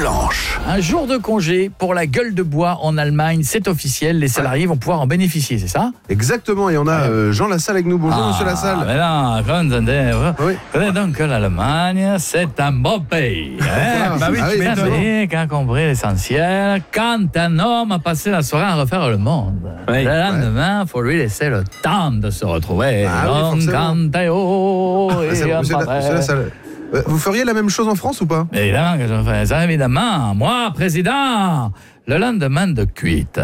Blanche. Un jour de congé pour la gueule de bois en Allemagne, c'est officiel, les salariés vont pouvoir en bénéficier, c'est ça? Exactement, et on a Jean Lassalle avec nous. Bonjour Monsieur Lassalle. Mais non, Oui. connais donc que l'Allemagne, c'est un beau pays. Hein? Bah oui, tu m'étonnes. Mais qui a compris l'essentiel, quand un homme a passé la soirée à refaire le monde, le lendemain, il faut lui laisser le temps de se retrouver. Ah oui, forcément. Monsieur Lassalle, vous feriez la même chose en France ou pas? Évidemment que je fais ça, évidemment. Moi, président, le lendemain de cuite.